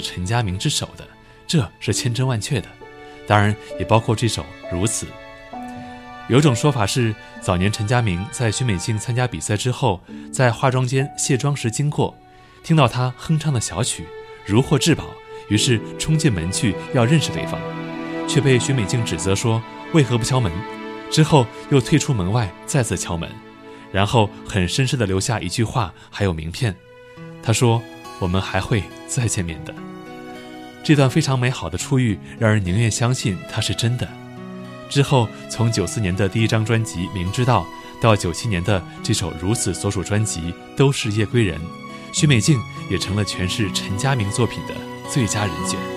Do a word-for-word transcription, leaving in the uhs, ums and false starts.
陈佳明之手的，这是千真万确的，当然也包括这首《如此》。有种说法是，早年陈佳明在许美静参加比赛之后，在化妆间卸妆时经过，听到她哼唱的小曲，如获至宝，于是冲进门去要认识对方，却被许美静指责说为何不敲门，之后又退出门外再次敲门，然后很绅士地留下一句话还有名片，他说我们还会再见面的。这段非常美好的初遇让人宁愿相信它是真的。之后从九四年的第一张专辑《明知道》到九七年的这首《如此》所属专辑都是夜归人，许美静也成了诠释陈佳明作品的最佳人选。